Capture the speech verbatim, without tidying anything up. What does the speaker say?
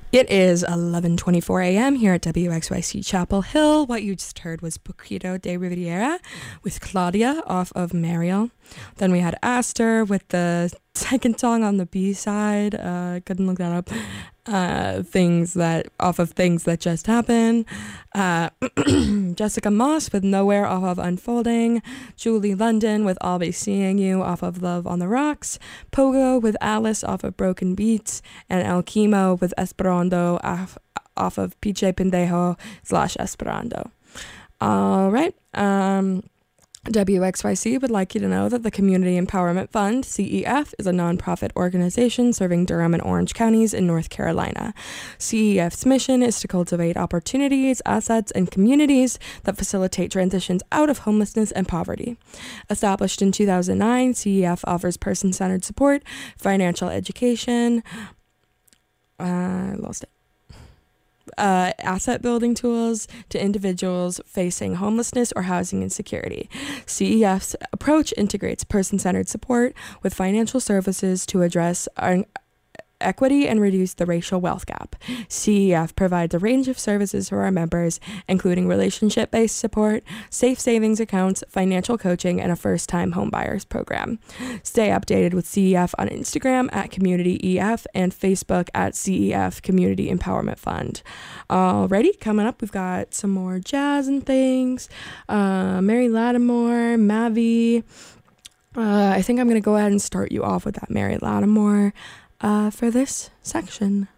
It is eleven twenty-four a m here at W X Y C Chapel Hill. What you just heard was Poquito de Riviera with Claudia off of Mariel. Then we had Aster with the second song on the B-side. Uh, couldn't look that up. Uh, things that, off of Things That Just Happened. Uh, Jessica Moss with Nowhere off of Unfolding. Julie London with I'll Be Seeing You off of Love on the Rocks. Pogo with Alice off of Broken Beats. And El Chemo with Esperando off, off of Piche Pendejo slash Esperando. All right. Um... W X Y C would like you to know that the Community Empowerment Fund, C E F, is a nonprofit organization serving Durham and Orange counties in North Carolina. C E F's mission is to cultivate opportunities, assets, and communities that facilitate transitions out of homelessness and poverty. Established in two thousand nine, C E F offers person-centered support, financial education, uh, I lost it. Uh, asset building tools to individuals facing homelessness or housing insecurity. C E F's approach integrates person-centered support with financial services to address our equity and reduce the racial wealth gap. C E F provides a range of services for our members, including relationship-based support, safe savings accounts, financial coaching, and a first-time homebuyers program. Stay updated with C E F on Instagram at Community E F and Facebook at C E F Community Empowerment Fund. Alrighty, coming up, we've got some more jazz and things. Uh, Mary Lattimore, Mavi. Uh, I think I'm going to go ahead and start you off with that Mary Lattimore Uh, for this section.